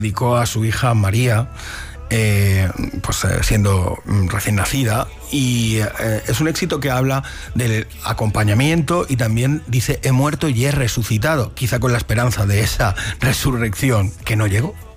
dedicó a su hija María, siendo recién nacida, y es un éxito que habla del acompañamiento y también dice: he muerto y he resucitado, quizá con la esperanza de esa resurrección que no llegó.